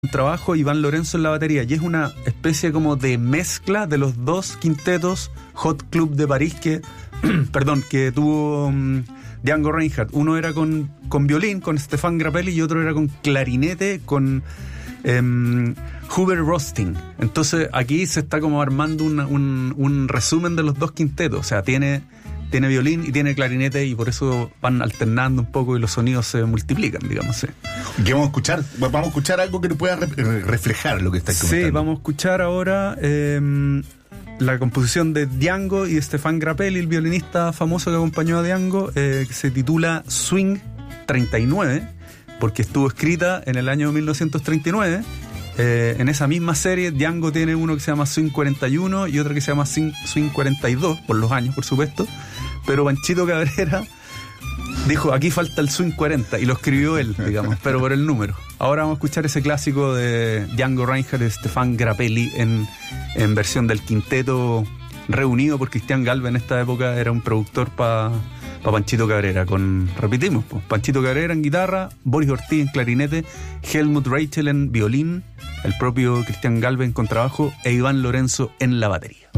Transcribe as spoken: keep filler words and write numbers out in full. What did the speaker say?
trabajo, Iván Lorenzo en la batería, y es una especie como de mezcla de los dos quintetos Hot Club de París que, perdón, que tuvo um, Django Reinhardt. Uno era con, con violín, con Stéphane Grappelli, y otro era con clarinete, con um, Hubert Rosting. Entonces aquí se está como armando una, un, un resumen de los dos quintetos, o sea, tiene... Tiene violín y tiene clarinete, y por eso van alternando un poco y los sonidos se multiplican, digamos. ¿Sí? ¿Qué vamos a escuchar? Vamos a escuchar algo que pueda re- reflejar lo que está comentando. Sí, vamos a escuchar ahora eh, la composición de Django y de Stéphane Grappelli, el violinista famoso que acompañó a Django, eh, que se titula Swing treinta y nueve, porque estuvo escrita en el año mil novecientos treinta y nueve. Eh, en esa misma serie, Django tiene uno que se llama Swing cuarenta y uno y otro que se llama Swing, Swing cuarenta y dos, por los años, por supuesto. Pero Panchito Cabrera dijo, aquí falta el Swing cuarenta, y lo escribió él, digamos, pero por el número. Ahora vamos a escuchar ese clásico de Django Reinhardt de Stéphane Grappelli en, en versión del quinteto reunido por Cristian Galvez. En esta época era un productor para pa Panchito Cabrera, con, repetimos, pues, Panchito Cabrera en guitarra, Boris Ortiz en clarinete, Helmut Reichel en violín, el propio Cristian Galvez en contrabajo e Iván Lorenzo en la batería.